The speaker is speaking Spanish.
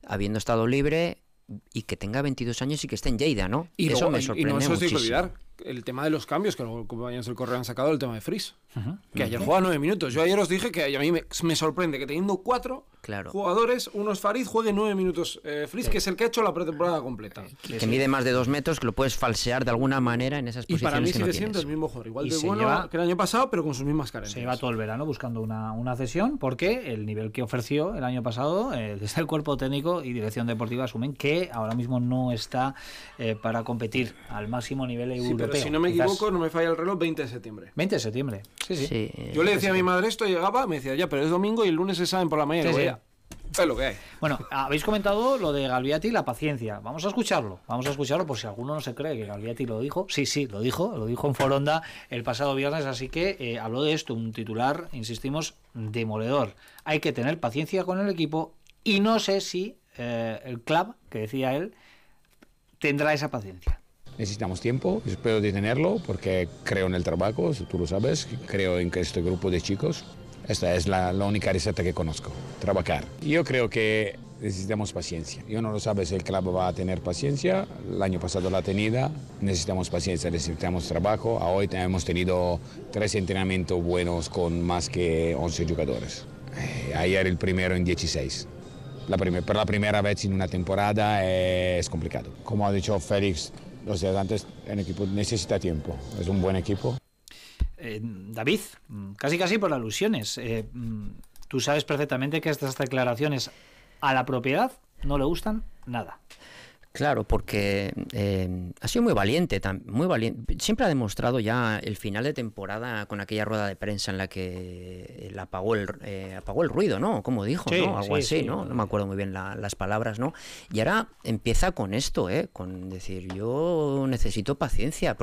habiendo estado libre y que tenga 22 años y que esté en Lleida, ¿no? Y eso luego, me sorprende muchísimo. Y no se os tiene que olvidar el tema de los cambios, que los compañeros del Correo han sacado, el tema de Fries, que ayer juega 9 minutos. Yo ayer os dije que a mí me sorprende que teniendo 4 jugadores, unos Farid, juegue 9 minutos Fries, que es el que ha hecho la pretemporada completa. Que mide más de 2 metros, que lo puedes falsear de alguna manera en esas posiciones. Y para mí que sigue no siendo tienes. el mismo jugador, igual de bueno que el año pasado, pero con sus mismas carencias. Se lleva todo el verano buscando una cesión, porque el nivel que ofreció el año pasado, desde el cuerpo técnico y dirección deportiva asumen que ahora mismo no está para competir al máximo nivel europeo. Pero si no me equivoco, no me falla el reloj, 20 de septiembre. 20 de septiembre, sí. Yo le decía a mi madre esto, llegaba, me decía, ya, pero es domingo y el lunes se saben por la mañana. Es lo que hay. Bueno, habéis comentado lo de Galviati, la paciencia. Vamos a escucharlo por si alguno no se cree que Galviati lo dijo. Sí, lo dijo en Foronda el pasado viernes, así que habló de esto, un titular, insistimos, demoledor. Hay que tener paciencia con el equipo y no sé si el club, que decía él, tendrá esa paciencia. Necesitamos tiempo, espero de tenerlo, porque creo en el trabajo, tú lo sabes, creo en que este grupo de chicos, esta es la única receta que conozco, trabajar. Yo creo que necesitamos paciencia. Yo no lo sabes si el club va a tener paciencia, el año pasado la tenía, necesitamos paciencia, necesitamos trabajo. Hoy hemos tenido 3 entrenamientos buenos con más que 11 jugadores. Ayer el primero en 16. Por la primera vez en una temporada es complicado. Como ha dicho Félix, los días antes, el equipo necesita tiempo, es un buen equipo. David, casi por alusiones, tú sabes perfectamente que estas declaraciones a la propiedad no le gustan nada. Claro, porque ha sido muy valiente. Siempre ha demostrado ya el final de temporada con aquella rueda de prensa en la que él apagó el ruido, ¿no? Como dijo, sí, ¿no? Algo así, sí. ¿no? No me acuerdo muy bien las palabras, ¿no? Y ahora empieza con esto, con decir, yo necesito paciencia.